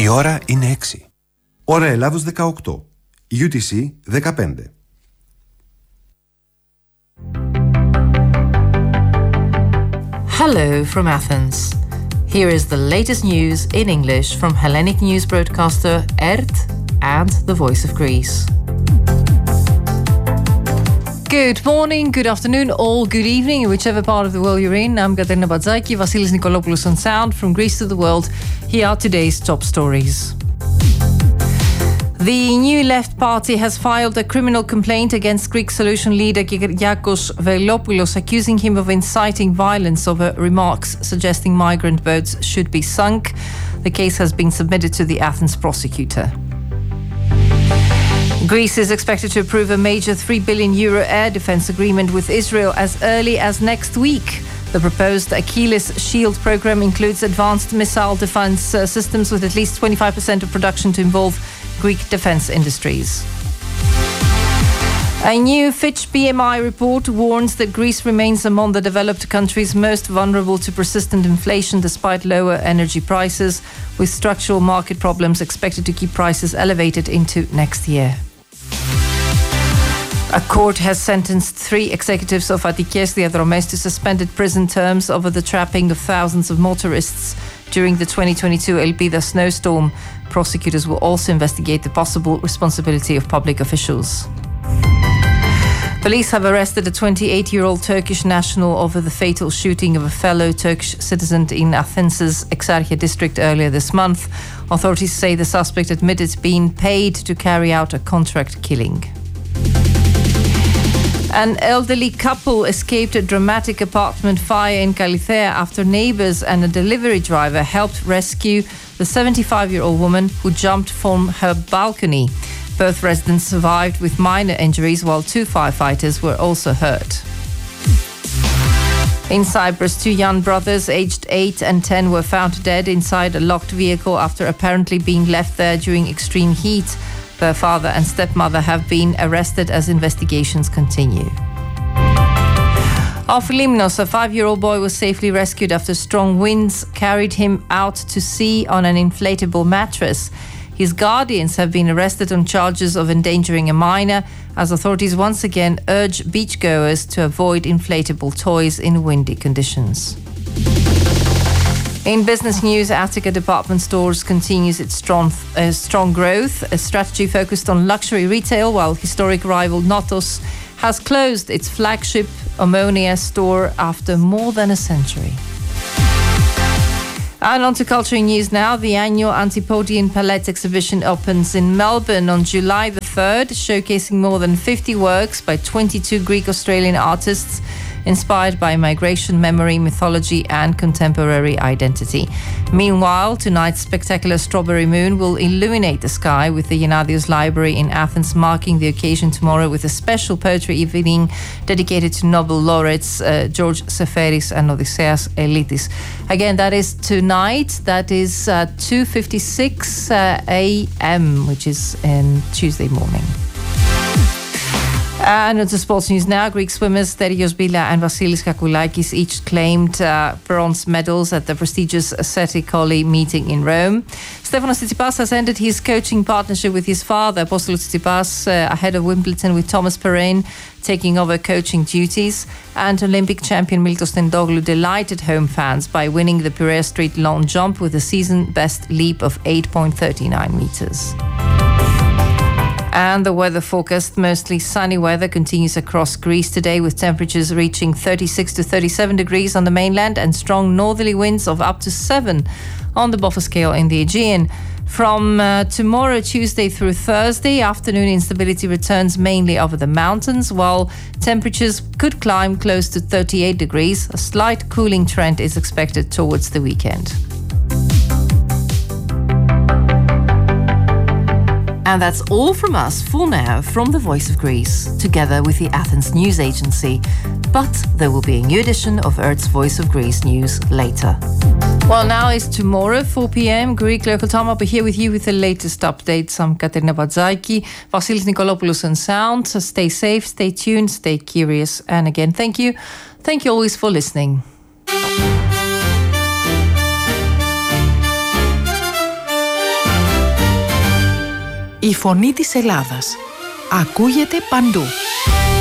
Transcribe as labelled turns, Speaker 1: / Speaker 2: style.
Speaker 1: Η ώρα είναι 6. Ώρα Ελλάδος 18. UTC 15.
Speaker 2: Hello from Athens. Here is the latest news in English from Hellenic news broadcaster ERT and the Voice of Greece. Good morning, good afternoon, or good evening, in whichever part of the world you're in. I'm Katerina Badzaki, Vasilis Nikolopoulos on sound. From Greece to the world, here are today's top stories. The New Left Party has filed a criminal complaint against Greek Solution leader Kyriakos Velopoulos, accusing him of inciting violence over remarks suggesting migrant boats should be sunk. The case has been submitted to the Athens prosecutor. Greece is expected to approve a major €3 billion air defence agreement with Israel as early as next week. The proposed Achilles Shield programme includes advanced missile defence systems with at least 25% of production to involve Greek defence industries. A new Fitch PMI report warns that Greece remains among the developed countries most vulnerable to persistent inflation despite lower energy prices, with structural market problems expected to keep prices elevated into next year. A court has sentenced 3 executives of Attikes Diadromes to suspended prison terms over the trapping of thousands of motorists during the 2022 Elpida snowstorm. Prosecutors will also investigate the possible responsibility of public officials. Police have arrested a 28-year-old Turkish national over the fatal shooting of a fellow Turkish citizen in Athens' Exarchia district earlier this month. Authorities say the suspect admitted being paid to carry out a contract killing. An elderly couple escaped a dramatic apartment fire in Kalithea after neighbours and a delivery driver helped rescue the 75-year-old woman who jumped from her balcony. Both residents survived with minor injuries, while 2 firefighters were also hurt. In Cyprus, 2 young brothers aged 8 and 10 were found dead inside a locked vehicle after apparently being left there during extreme heat. Their father and stepmother have been arrested as investigations continue. Off Limnos, a 5-year-old boy was safely rescued after strong winds carried him out to sea on an inflatable mattress. His guardians have been arrested on charges of endangering a minor, as authorities once again urge beachgoers to avoid inflatable toys in windy conditions. In business news, Attica Department Stores continues its strong growth, a strategy focused on luxury retail, while historic rival Notos has closed its flagship Omonia store after more than a century. And on to culture news now. The annual Antipodian Palette exhibition opens in Melbourne on July the 3rd, showcasing more than 50 works by 22 Greek-Australian artists inspired by migration, memory, mythology and contemporary identity. Meanwhile, tonight's spectacular Strawberry Moon will illuminate the sky with the Gennadios Library in Athens marking the occasion tomorrow with a special poetry evening dedicated to Nobel laureates George Seferis and Odysseas Elitis. Again, that is tonight. That is 2:56 a.m., which is in Tuesday morning. And on to sports news now. Greek swimmers Sterios Bila and Vasilis Kakoulakis each claimed bronze medals at the prestigious Seti Colli meeting in Rome. Stefanos Tsitsipas has ended his coaching partnership with his father, Apostolos Tsitsipas, ahead of Wimbledon, with Thomas Perrin taking over coaching duties. And Olympic champion Miltos Tentoglou delighted home fans by winning the Piraeus Street long jump with a season best leap of 8.39 meters. And the weather forecast, mostly sunny weather continues across Greece today, with temperatures reaching 36 to 37 degrees on the mainland and strong northerly winds of up to 7 on the buffer scale in the Aegean. From tomorrow, Tuesday through Thursday, afternoon instability returns mainly over the mountains, while temperatures could climb close to 38 degrees. A slight cooling trend is expected towards the weekend. And that's all from us for now from the Voice of Greece, together with the Athens News Agency. But there will be a new edition of ERT's Voice of Greece news later. Well, now is tomorrow, 4 p.m. Greek local time. I'll be here with you with the latest updates. I'm Katerina Badzaki, Vasilis Nikolopoulos on sound. So stay safe, stay tuned, stay curious. And again, thank you. Thank you always for listening.
Speaker 3: Η φωνή της Ελλάδας ακούγεται παντού.